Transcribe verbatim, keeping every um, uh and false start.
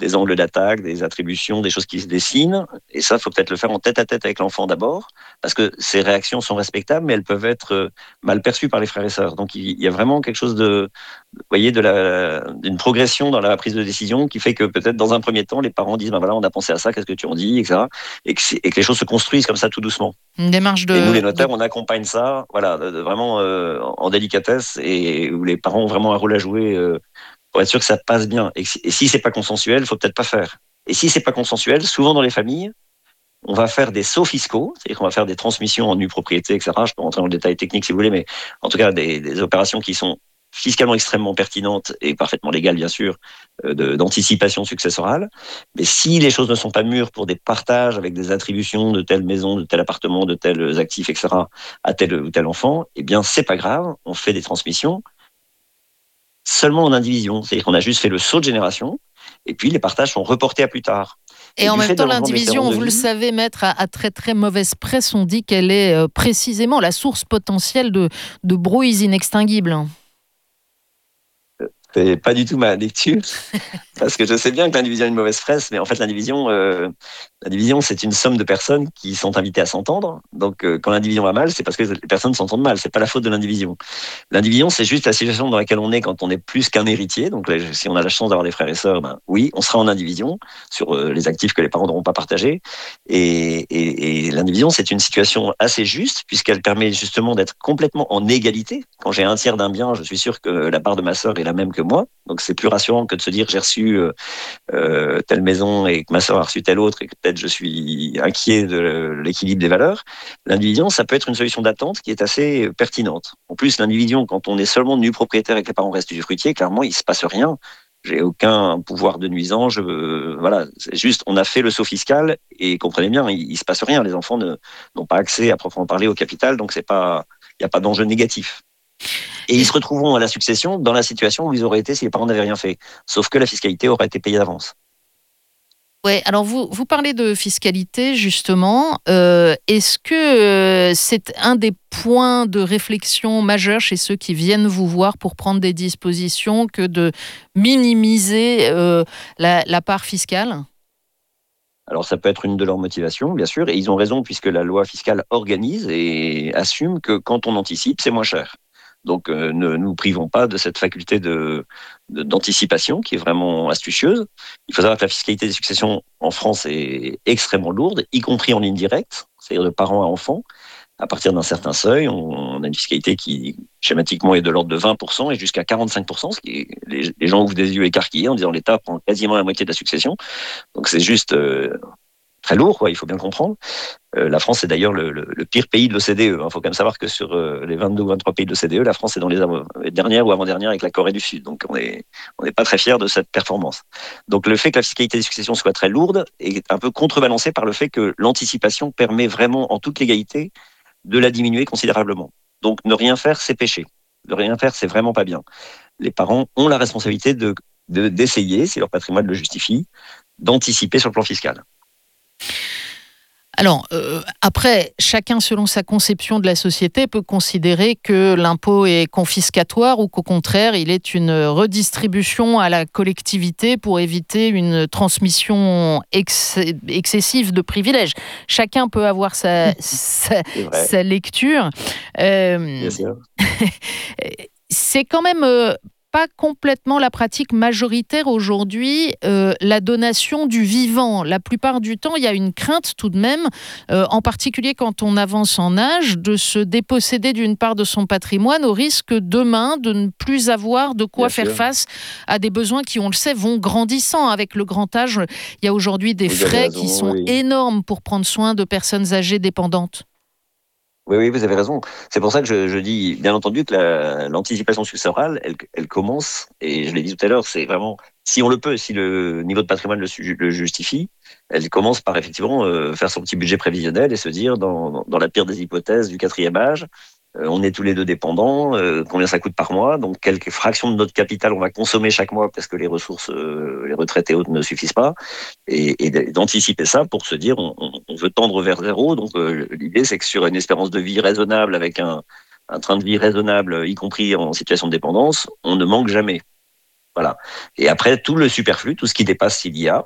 des angles d'attaque, des attributions, des choses qui se dessinent. Et ça, il faut peut-être le faire en tête-à-tête avec l'enfant d'abord, parce que ces réactions sont respectables, mais elles peuvent être euh, mal perçues par les frères et sœurs. Donc il y a vraiment quelque chose de, vous voyez, de la, d'une progression dans la prise de décision qui fait que peut-être dans un premier temps, les parents disent, ben voilà, on a pensé à ça, qu'est-ce que tu en dis, et cetera. Et que, et que les choses se construisent comme ça tout doucement. Une démarche Et nous, de, les de... notaires, on accompagne ça, voilà, de, de vraiment euh, en délicatesse, et où les parents ont vraiment un rôle à jouer euh, pour être sûr que ça passe bien. Et, et si c'est pas consensuel, il faut peut-être pas faire. Et si c'est pas consensuel, souvent dans les familles, on va faire des sauts fiscaux, c'est-à-dire qu'on va faire des transmissions en nue propriété, et cetera. Je peux rentrer dans le détail technique si vous voulez, mais en tout cas des, des opérations qui sont fiscalement extrêmement pertinentes et parfaitement légales, bien sûr, euh, de, d'anticipation successorale. Mais si les choses ne sont pas mûres pour des partages avec des attributions de telle maison, de tel appartement, de tels actifs, et cetera, à tel ou tel enfant, eh bien, c'est pas grave, on fait des transmissions seulement en indivision. C'est-à-dire qu'on a juste fait le saut de génération, et puis les partages sont reportés à plus tard. Et Et en du même fait de temps, l'allongement de l'espérance l'indivision, de vous le vie, savez, maître, à, à très très mauvaise presse, on dit qu'elle est euh, précisément la source potentielle de, de brouilles inextinguibles. c'est pas du tout ma lecture, parce que je sais bien que l'indivision a une mauvaise presse, mais en fait l'indivision, euh, l'indivision c'est une somme de personnes qui sont invitées à s'entendre. Donc euh, quand l'indivision va mal, c'est parce que les personnes s'entendent mal. C'est pas la faute de l'indivision. L'indivision, c'est juste la situation dans laquelle on est quand on est plus qu'un héritier. Donc là, si on a la chance d'avoir des frères et sœurs, ben oui, on sera en indivision sur euh, les actifs que les parents n'auront pas partagés. Et, et, et l'indivision, c'est une situation assez juste puisqu'elle permet justement d'être complètement en égalité. Quand j'ai un tiers d'un bien, je suis sûr que la part de ma sœur est la même que moi. Donc c'est plus rassurant que de se dire j'ai reçu euh, euh, telle maison et que ma sœur a reçu telle autre et que peut-être je suis inquiet de l'équilibre des valeurs. L'indivision, ça peut être une solution d'attente qui est assez pertinente. En plus, l'indivision, quand on est seulement nu propriétaire et que les parents restent usufruitiers, clairement, il se passe rien. J'ai aucun pouvoir de nuisance. Je, euh, voilà, c'est juste, on a fait le saut fiscal et comprenez bien, il, il se passe rien. Les enfants ne, n'ont pas accès à proprement parler au capital, donc c'est pas, il n'y a pas d'enjeu négatif. Et ils se retrouveront à la succession dans la situation où ils auraient été si les parents n'avaient rien fait. Sauf que la fiscalité aurait été payée d'avance. Ouais, alors vous, vous parlez de fiscalité justement. Euh, est-ce que euh, c'est un des points de réflexion majeurs chez ceux qui viennent vous voir pour prendre des dispositions que de minimiser euh, la, la part fiscale ? Alors ça peut être une de leurs motivations, bien sûr, et ils ont raison puisque la loi fiscale organise et assume que quand on anticipe, c'est moins cher. Donc euh, ne nous privons pas de cette faculté de, de, d'anticipation qui est vraiment astucieuse. Il faut savoir que la fiscalité des successions en France est extrêmement lourde, y compris en ligne directe, c'est-à-dire de parents à enfants. À partir d'un certain seuil, on a une fiscalité qui schématiquement est de l'ordre de vingt pour cent et jusqu'à quarante-cinq pour cent, ce qui est, les, les gens ouvrent des yeux écarquillés en disant l'État prend quasiment la moitié de la succession. Donc c'est juste euh, très lourd, quoi, il faut bien le comprendre. Euh, la France est d'ailleurs le, le, le pire pays de l'O C D E. Il hein. faut quand même savoir que sur euh, les vingt-deux ou vingt-trois pays de l'O C D E, la France est dans les, av- les dernières ou avant-dernières avec la Corée du Sud. Donc on est on n'est pas très fiers de cette performance. Donc le fait que la fiscalité des successions soit très lourde est un peu contrebalancé par le fait que l'anticipation permet vraiment en toute légalité de la diminuer considérablement. Donc ne rien faire, c'est péché. Ne rien faire, c'est vraiment pas bien. Les parents ont la responsabilité de, de d'essayer, si leur patrimoine le justifie, d'anticiper sur le plan fiscal. Alors, euh, après, chacun selon sa conception de la société peut considérer que l'impôt est confiscatoire ou qu'au contraire, il est une redistribution à la collectivité pour éviter une transmission ex- excessive de privilèges. Chacun peut avoir sa, sa, sa lecture. Euh, Bien sûr. c'est quand même... Euh, pas complètement la pratique majoritaire aujourd'hui, euh, la donation du vivant. La plupart du temps, il y a une crainte tout de même, euh, en particulier quand on avance en âge, de se déposséder d'une part de son patrimoine au risque demain de ne plus avoir de quoi Bien faire sûr. face à des besoins qui, on le sait, vont grandissant. Avec le grand âge, il y a aujourd'hui des Vous frais raison, qui sont oui. énormes pour prendre soin de personnes âgées dépendantes. Oui, oui, vous avez raison. C'est pour ça que je, je dis, bien entendu, que la, l'anticipation successorale, elle, elle commence, et je l'ai dit tout à l'heure, c'est vraiment, si on le peut, si le niveau de patrimoine le, le justifie, elle commence par effectivement euh, faire son petit budget prévisionnel et se dire, dans, dans la pire des hypothèses du quatrième âge, euh, on est tous les deux dépendants, euh, combien ça coûte par mois, donc quelques fractions de notre capital on va consommer chaque mois parce que les ressources, euh, les retraites et autres ne suffisent pas, et, et d'anticiper ça pour se dire on, on veut tendre vers zéro. Donc euh, l'idée c'est que sur une espérance de vie raisonnable avec un, un train de vie raisonnable, y compris en situation de dépendance, on ne manque jamais. Voilà. Et après, tout le superflu, tout ce qui dépasse s'il y a,